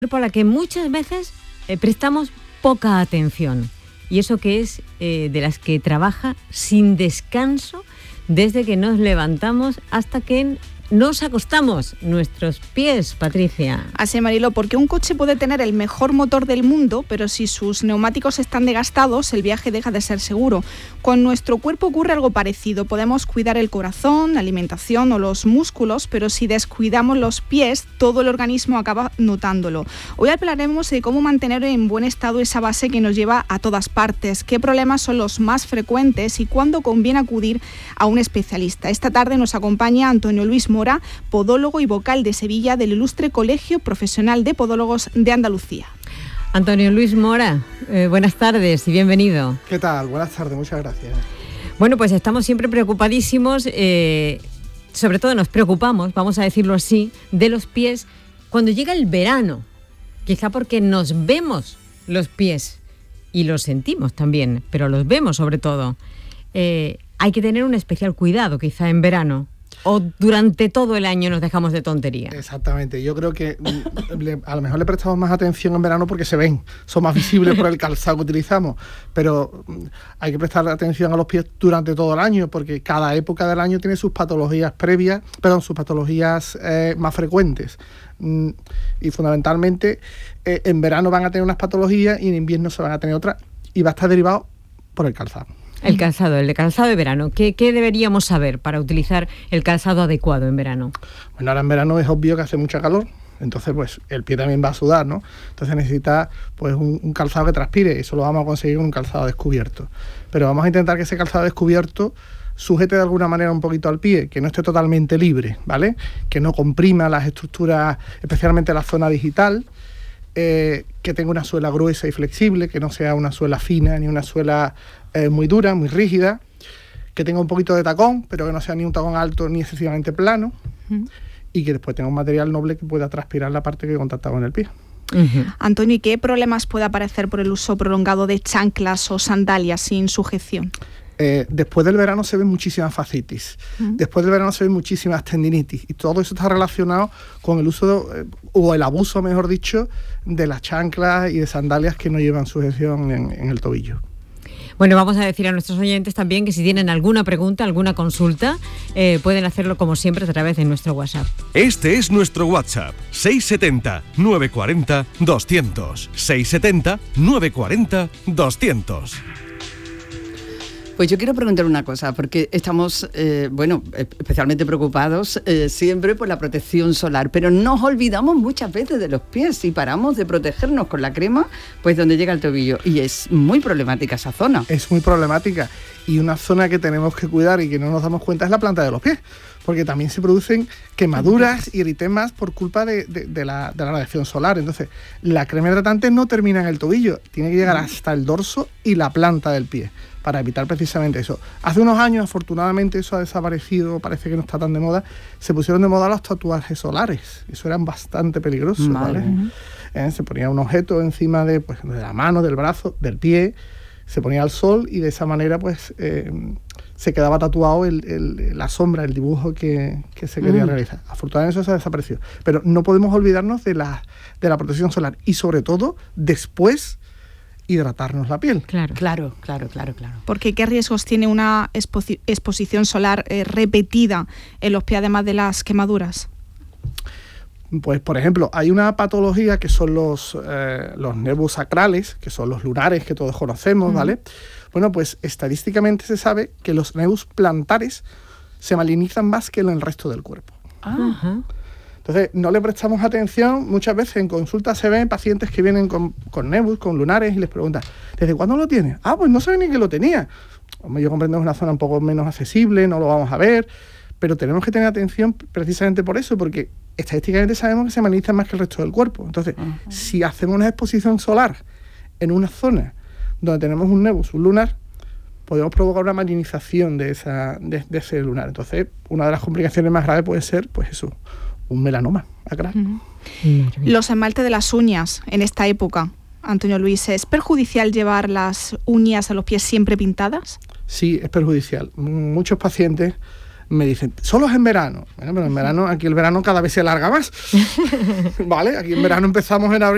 a la que muchas veces prestamos poca atención, y eso que es de las que trabaja sin descanso desde que nos levantamos hasta que nos acostamos, nuestros pies, Patricia. Así, Marilo, porque un coche puede tener el mejor motor del mundo, pero si sus neumáticos están desgastados, el viaje deja de ser seguro. Con nuestro cuerpo ocurre algo parecido. Podemos cuidar el corazón, la alimentación o los músculos, pero si descuidamos los pies, todo el organismo acaba notándolo. Hoy hablaremos de cómo mantener en buen estado esa base que nos lleva a todas partes, qué problemas son los más frecuentes y cuándo conviene acudir a un especialista. Esta tarde nos acompaña Antonio Luis Mora, podólogo y vocal de Sevilla del ilustre Colegio Profesional de Podólogos de Andalucía. Antonio Luis Mora, buenas tardes y bienvenido. ¿Qué tal? Buenas tardes, muchas gracias. Bueno, pues estamos siempre preocupadísimos, sobre todo nos preocupamos, vamos a decirlo así, de los pies cuando llega el verano, quizá porque nos vemos los pies y los sentimos también, pero los vemos sobre todo. Hay que tener un especial cuidado quizá en verano. ¿O durante todo el año nos dejamos de tontería? Exactamente, yo creo que a lo mejor le prestamos más atención en verano porque se ven, son más visibles por el calzado que utilizamos, pero hay que prestar atención a los pies durante todo el año porque cada época del año tiene sus patologías sus patologías más frecuentes. Y fundamentalmente en verano van a tener unas patologías y en invierno se van a tener otras y va a estar derivado por el calzado. El calzado de verano. ¿Qué deberíamos saber para utilizar el calzado adecuado en verano? Bueno, ahora en verano es obvio que hace mucha calor, entonces pues el pie también va a sudar, ¿no? Entonces necesita pues un calzado que transpire, y eso lo vamos a conseguir con un calzado descubierto. Pero vamos a intentar que ese calzado descubierto sujete de alguna manera un poquito al pie, que no esté totalmente libre, ¿vale? Que no comprima las estructuras, especialmente la zona digital, que tenga una suela gruesa y flexible, que no sea una suela fina ni una suela muy dura, muy rígida, que tenga un poquito de tacón, pero que no sea ni un tacón alto ni excesivamente plano, y que después tenga un material noble que pueda transpirar la parte que contacta con el pie. Antonio, ¿y qué problemas puede aparecer por el uso prolongado de chanclas o sandalias sin sujeción? Después del verano se ven muchísimas fascitis, después del verano se ven muchísimas tendinitis, y todo eso está relacionado con el uso o el abuso, mejor dicho, de las chanclas y de sandalias que no llevan sujeción en el tobillo. Bueno, vamos a decir a nuestros oyentes también que si tienen alguna pregunta, alguna consulta, pueden hacerlo como siempre a través de nuestro WhatsApp. Este es nuestro WhatsApp, 670-940-200, 670-940-200. Pues yo quiero preguntar una cosa, porque estamos, especialmente preocupados siempre por la protección solar, pero nos olvidamos muchas veces de los pies y paramos de protegernos con la crema, pues donde llega el tobillo, y es muy problemática esa zona. Es muy problemática, y una zona que tenemos que cuidar y que no nos damos cuenta es la planta de los pies, porque también se producen quemaduras y eritemas por culpa de la radiación solar. Entonces, la crema hidratante no termina en el tobillo, tiene que llegar hasta el dorso y la planta del pie, para evitar precisamente eso. Hace unos años, afortunadamente, eso ha desaparecido, parece que no está tan de moda, se pusieron de moda los tatuajes solares, eso eran bastante peligrosos, ¿vale? Se ponía un objeto encima de la mano, del brazo, del pie, se ponía al sol y de esa manera pues se quedaba tatuado la sombra, el dibujo que se quería realizar. Afortunadamente eso se ha desaparecido, pero no podemos olvidarnos de la protección solar y sobre todo después hidratarnos la piel. Claro. Porque ¿qué riesgos tiene una exposición solar repetida en los pies, además de las quemaduras? Pues, por ejemplo, hay una patología que son los nervios sacrales, que son los lunares que todos conocemos, ¿vale? Bueno, pues estadísticamente se sabe que los nervios plantares se malinizan más que en el resto del cuerpo. Entonces, no le prestamos atención. Muchas veces en consulta se ven pacientes que vienen con nervios, con lunares, y les preguntan, ¿desde cuándo lo tienes? Pues no sabía ni que lo tenía. Yo comprendo que es una zona un poco menos accesible, no lo vamos a ver, pero tenemos que tener atención precisamente por eso, porque estadísticamente sabemos que se malinizan más que el resto del cuerpo. Entonces, si hacemos una exposición solar en una zona donde tenemos un nebus, un lunar, podemos provocar una malinización de ese lunar. Entonces, una de las complicaciones más graves puede ser, pues eso, un melanoma acral. Los esmaltes de las uñas en esta época, Antonio Luis, ¿es perjudicial llevar las uñas a los pies siempre pintadas? Sí, es perjudicial. Muchos pacientes me dicen, solo es en verano. Bueno, pero en verano, aquí el verano cada vez se alarga más. ¿Vale? Aquí en verano empezamos en abril.